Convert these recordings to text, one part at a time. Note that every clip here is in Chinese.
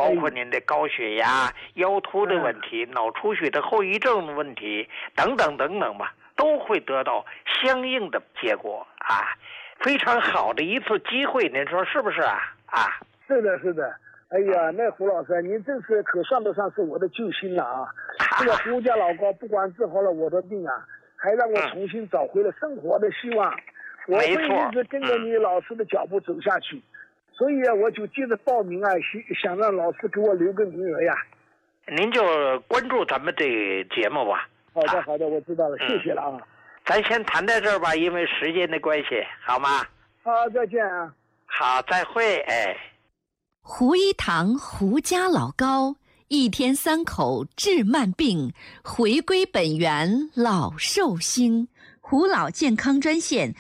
包括您的高血压、腰突的问题、脑出血的后遗症的问题等等等等吧，都会得到相应的结果啊，非常好的一次机会，您说是不是啊？啊， 是的，是的。哎呀，那胡老师，您真是可算得上是我的救星了啊！这个胡家老高不光治好了我的病啊，还让我重新找回了生活的希望。我会一直跟着你老师的脚步走下去，所以啊，我就接着报名啊，想让老师给我留个名额呀。 您就关注咱们这节目吧。 好的，好的，我知道了，谢谢了啊。 咱先谈到这儿吧，因为时间的关系，好吗？ 好，再见啊。 好，再会。哎， 胡一堂胡家老高，一天3口治慢病，回归本源老寿星。胡老健康专线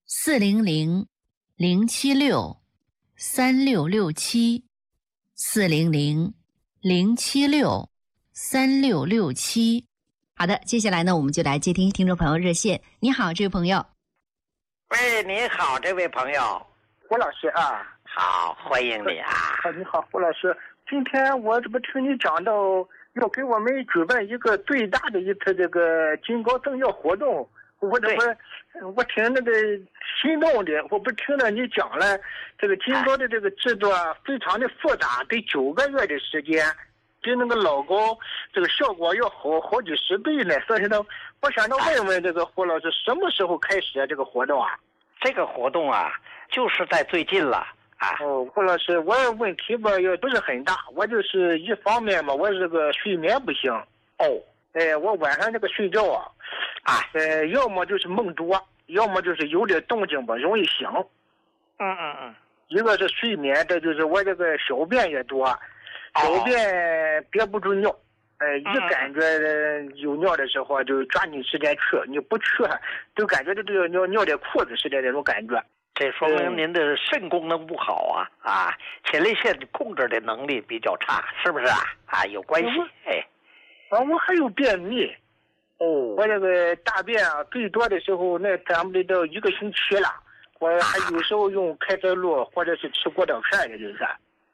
400-076-3667，400-076-3667。好的，接下来呢，我们就来接听听众朋友热线。你好，这位朋友。 喂，你好，这位朋友。 胡老师啊， 好，欢迎你啊！ 你好，胡老师。今天我这不听你讲到要给我们举办一个最大的一次这个金高赠药活动，我听那个心动的，我不听了你讲了，这个金高的这个制作非常的复杂，得9个月的时间，比那个老高这个效果要好几十倍呢。所以呢，我想着问问这个胡老师，什么时候开始这个活动啊？ 这个活动啊，就是在最近了啊。 胡老师，我问题吧也不是很大，我就是一方面嘛，我这个睡眠不行。我晚上这个睡觉要么就是梦多，要么就是有点动静吧，容易醒。一个是睡眠，这就是我这个小便也多，小便憋不住尿。一感觉有尿的时候就抓紧时间去，你不去就感觉这个尿在裤子似的那种感觉。 这说明您的肾功能不好前列腺控制的能力比较差，是不是有关系。 我还有便秘。我这个大便最多的时候那咱们得到1个星期了，我还有时候用开塞露或者是吃过道片的，就是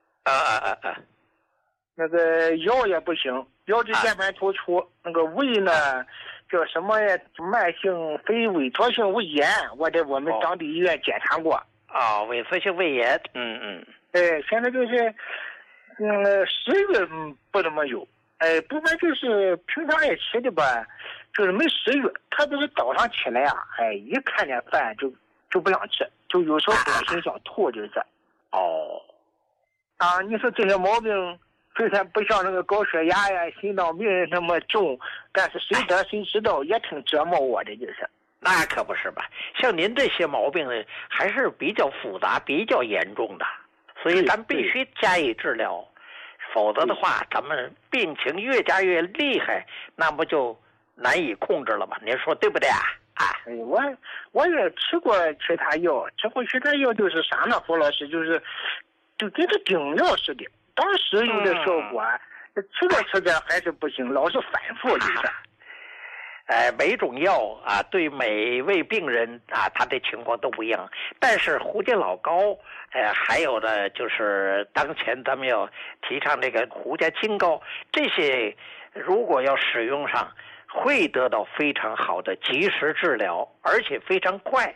那个腰也不行，腰椎间盘突出，那个胃呢叫什么呀？慢性非萎缩性胃炎，我在我们当地医院检查过。 萎缩性胃炎。 现在就是食欲不怎么有，不过就是平常也吃的吧，就是没食欲，特别是早上起来一看见饭就不想吃，就有时候不小心想吐，就是。你说这些毛病虽然不像那个高血压呀、心脏病那么重，但是谁得谁知道也挺折磨我的，就是。 那可不是吧？像您这些毛病呢，还是比较复杂、比较严重的，所以咱必须加以治疗，否则的话，咱们病情越加越厉害，那不就难以控制了吗？您说对不对啊？ 我也吃过其他药，吃过其他药就是啥呢？胡老师就跟这顶药似的。当时有点效果，吃着还是不行，老是反复就是。 每种药对每位病人他的情况都不一样。但是胡家老高，还有的就是当前咱们要提倡这个胡家金膏，这些如果要使用上，会得到非常好的及时治疗，而且非常快。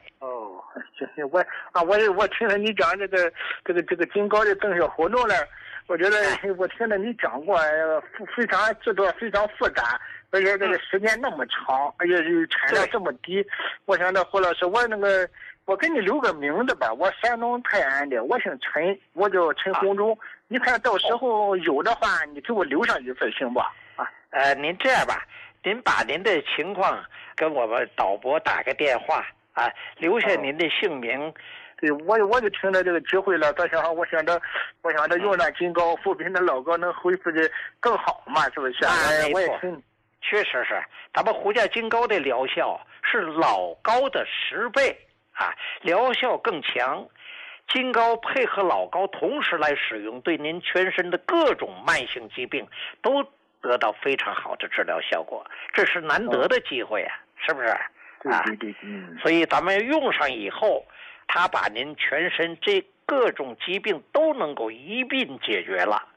我听了你讲这个金膏的赠药活动了。我觉得我听了你讲过，非常制作非常复杂，而且这个时间那么长，而且产量这么低。我想到胡老师，我给你留个名字吧，我山东泰安的，我姓陈，我叫陈洪忠。你看到时候有的话，你给我留上一份行不？ 您这样吧，您把您的情况跟我们导播打个电话留下您的姓名。 对，我就听到这个机会了，我想着用那金膏副比那老高能恢复的更好嘛，是不是？ 我也听，确实是，咱们胡家金膏的疗效是老高的10倍疗效更强。金膏配合老高同时来使用，对您全身的各种慢性疾病都得到非常好的治疗效果，这是难得的机会是不是？ 对。 所以咱们用上以后，它把您全身这各种疾病都能够一并解决了。